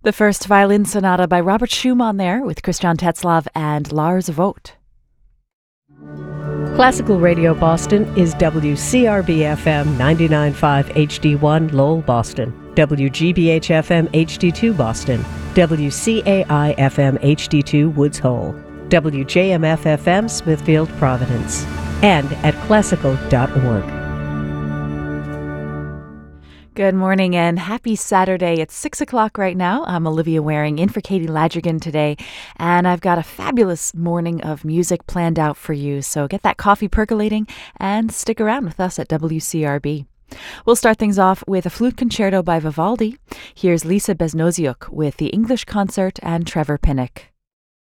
The first violin sonata by Robert Schumann there with Christian Tetzlaff and Lars Vogt. Classical Radio Boston is WCRB-FM 99.5 HD1 Lowell, Boston, WGBH-FM HD2 Boston, WCAI-FM HD2 Woods Hole, WJMF-FM Smithfield, Providence, and at classical.org. Good morning and happy Saturday. It's 6 o'clock right now. I'm Olivia Waring in for Katie Ladrigan today, and I've got a fabulous morning of music planned out for you. So get that coffee percolating and stick around with us at WCRB. We'll start things off with a flute concerto by Vivaldi. Here's Lisa Besnoziuk with the English Concert and Trevor Pinnock.